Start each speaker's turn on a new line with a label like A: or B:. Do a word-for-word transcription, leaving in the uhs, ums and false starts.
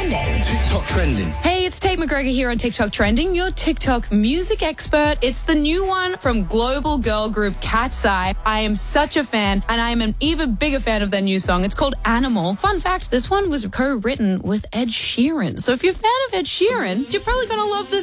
A: Trending.
B: TikTok Trending.
C: Hey, it's Tate McGregor here on TikTok Trending, your TikTok music expert. It's the new one from global girl group Cat's Eye. I am such a fan, and I am an even bigger fan of their new song. It's called Animal. Fun fact, this one was co-written with Ed Sheeran. So if you're a fan of Ed Sheeran, you're probably going to love this